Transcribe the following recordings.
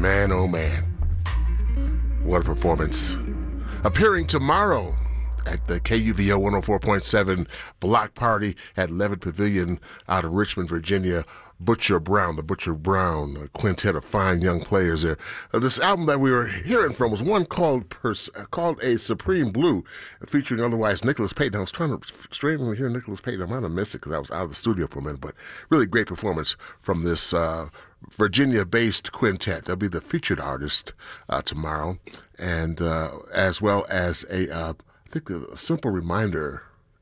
man, oh man, what a performance. Appearing tomorrow at the KUVO 104.7 block party at Levitt Pavilion out of Richmond, Virginia, Butcher Brown, the Butcher Brown quintet of fine young players there. This album that we were hearing from was one called A Supreme Blue, featuring otherwise Nicholas Payton. I was trying to strangely hear Nicholas Payton. I might have missed it because I was out of the studio for a minute, but really great performance from this Virginia-based quintet. They'll be the featured artist tomorrow, and as well as I think a simple reminder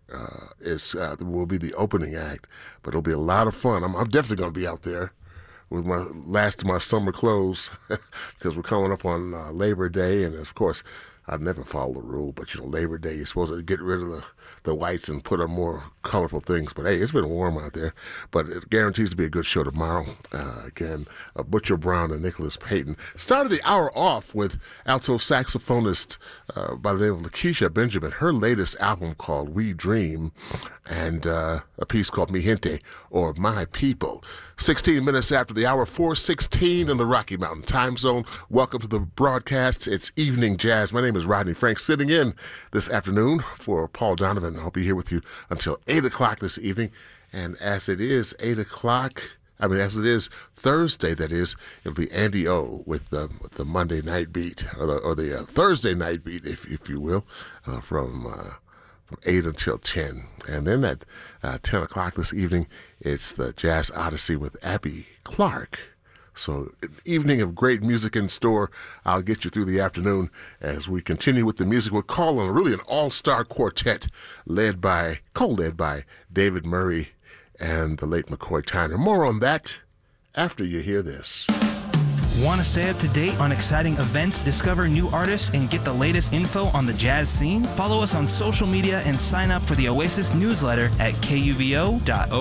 will be the opening act, but it'll be a lot of fun. I'm definitely going to be out there with my last of my summer clothes because we're coming up on Labor Day, and of course, I've never followed the rule, but Labor Day, you're supposed to get rid of the whites and put on more colorful things. But hey, it's been warm out there, but it guarantees to be a good show tomorrow. Again, Butcher Brown and Nicholas Payton. Started the hour off with alto saxophonist by the name of Lakeisha Benjamin, her latest album called We Dream, and a piece called Mi Gente, or My People. 16 minutes after the hour, 4:16 in the Rocky Mountain time zone. Welcome to the broadcast. It's Evening Jazz. My name is Rodney Frank, sitting in this afternoon for Paul Donovan. I'll be here with you until 8 o'clock this evening. And as it is 8 o'clock, as it is Thursday, that is, it'll be Andy O with the Monday night beat, or the Thursday night beat, if you will, from 8 until 10. And then at 10 o'clock this evening, it's the Jazz Odyssey with Abby Clark. So an evening of great music in store. I'll get you through the afternoon as we continue with the music. We're calling really an all-star quartet co-led by David Murray and the late McCoy Tyner. More on that after you hear this. Want to stay up to date on exciting events, discover new artists, and get the latest info on the jazz scene? Follow us on social media and sign up for the Oasis newsletter at kuvo.org.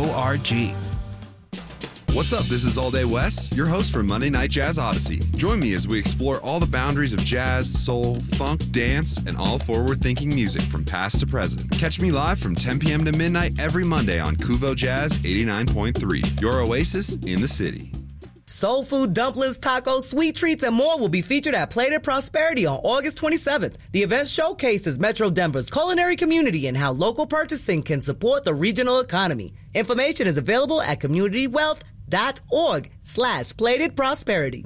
What's up? This is All Day Wes, your host for Monday Night Jazz Odyssey. Join me as we explore all the boundaries of jazz, soul, funk, dance, and all forward-thinking music from past to present. Catch me live from 10 p.m. to midnight every Monday on Kuvo Jazz 89.3, your oasis in the city. Soul food, dumplings, tacos, sweet treats, and more will be featured at Plated Prosperity on August 27th. The event showcases Metro Denver's culinary community and how local purchasing can support the regional economy. Information is available at communitywealth.org/Plated Prosperity.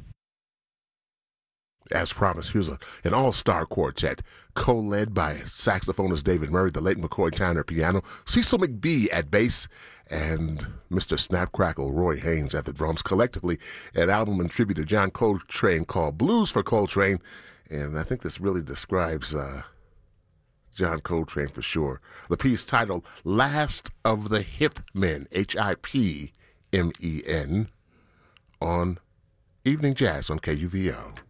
As promised, here's an all-star quartet, co-led by saxophonist David Murray, the late McCoy Tyner piano, Cecil McBee at bass, and Mr. Snap Crackle Roy Haynes at the drums. Collectively, an album in tribute to John Coltrane called Blues for Coltrane, and I think this really describes John Coltrane for sure. The piece titled Last of the Hip Men, HIPMEN, on Evening Jazz on KUVO.